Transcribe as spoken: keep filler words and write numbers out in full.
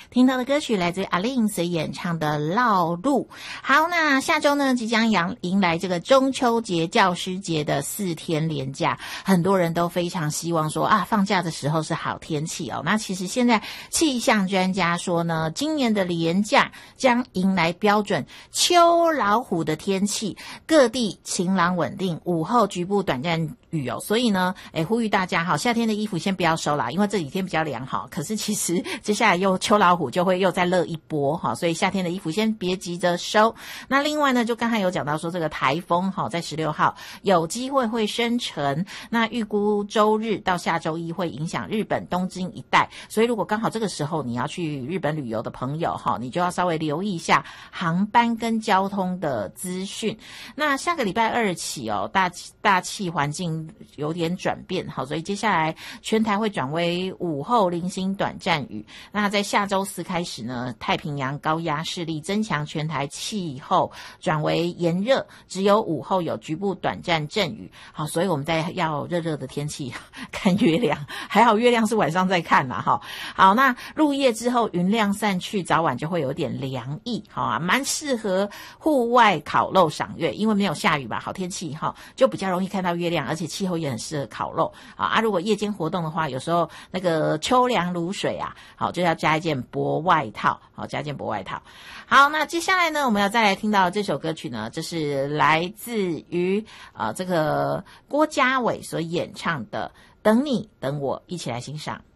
听到的歌曲来自阿令所演唱的《绕路》。好，那下周呢即将迎迎来这个中秋节、教师节的四天连假，很多人都非常希望说啊，放假的时候是好天气哦。那其实现在气象专家说呢，今年的连假将迎来标准秋老虎的天气，各地晴朗稳定，午后局部短暂雨哦。所以呢，诶，呼吁大家哈，夏天的衣服先不要收啦，因为这几天比较凉哈。可是其实接下来又秋老虎就会又再热一波哈，所以夏天的衣服先别急着收。那另外呢，就刚才有讲到说这个台风哈，在十六号有机会会生成，那预估周日到下周一会影响日本东京一带，所以如果刚好这个时候你要去日本旅游的朋友哈，你就要稍微留意一下航班跟交通的资讯。那下个礼拜二起哦，大大气环境有点转变好，所以接下来全台会转为午后零星短暂雨。那在下周四开始呢，太平洋高压势力增强，全台气候转为炎热，只有午后有局部短暂阵雨。好，所以我们在要热热的天气看月亮，还好月亮是晚上再看啦哈。好，那入夜之后云量散去，早晚就会有点凉意，好啊，蛮适合户外烤肉赏月，因为没有下雨吧，好天气哈，就比较容易看到月亮，而且气候也很适合烤肉啊。啊，如果夜间活动的话，有时候那个秋凉如水啊，好，就要加一件薄外套，好，加一件薄外套。好，那接下来呢，我们要再来听到这首歌曲呢，这是来自于呃这个郭家伟所演唱的《等你等我》，一起来欣赏。